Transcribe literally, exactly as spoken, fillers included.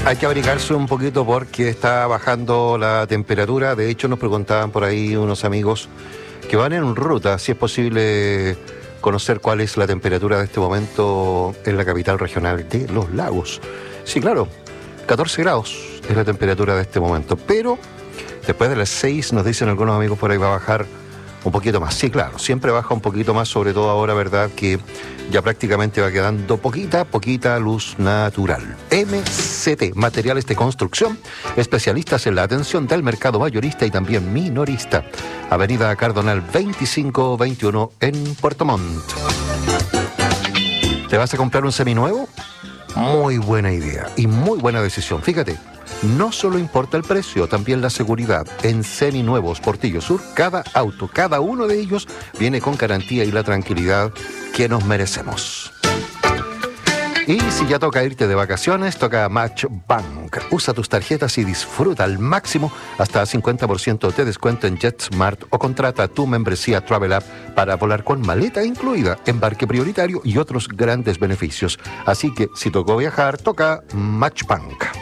Hay que abrigarse un poquito porque está bajando la temperatura. De hecho, nos preguntaban por ahí unos amigos que van en ruta, si es posible conocer cuál es la temperatura de este momento en la capital regional de Los Lagos. Sí, claro, catorce grados es la temperatura de este momento, pero después de las seis, nos dicen algunos amigos por ahí, va a bajar un poquito más. Sí, claro, siempre baja un poquito más, sobre todo ahora, ¿verdad? Que ya prácticamente va quedando poquita, poquita luz natural. M C T, Materiales de Construcción, especialistas en la atención del mercado mayorista y también minorista. Avenida Cardonal veinticinco veintiuno en Puerto Montt. ¿Te vas a comprar un seminuevo? Muy buena idea y muy buena decisión. Fíjate, no solo importa el precio, también la seguridad. En Seminuevos Portillo Sur, cada auto, cada uno de ellos viene con garantía y la tranquilidad que nos merecemos. Y si ya toca irte de vacaciones, toca Match Bank. Usa tus tarjetas y disfruta al máximo hasta cincuenta por ciento de descuento en JetSmart o contrata tu membresía Travel App para volar con maleta incluida, embarque prioritario y otros grandes beneficios. Así que si tocó viajar, toca Match Bank.